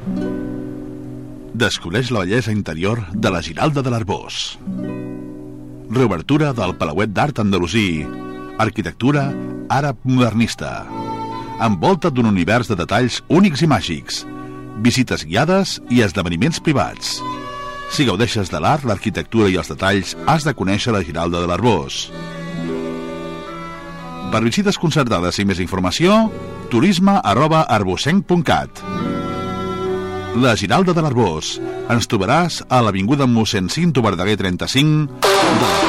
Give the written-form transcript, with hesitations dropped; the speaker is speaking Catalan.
Descobreix la bellesa interior de la Giralda de l'Arboç. Reobertura del Palauet d'Art Andalusí. Arquitectura àrab modernista. Envolta d'un univers de detalls únics i màgics. Visites guiades i esdeveniments privats. Si gaudeixes de l'art, l'arquitectura i els detalls, has de conèixer la Giralda de l'Arboç. Per visites concertades i més informació, turisme@arbocenc.cat. La Giralda de l'Arboç. Ens trobaràs a l'avinguda Mossèn Cinto Verdaguer 35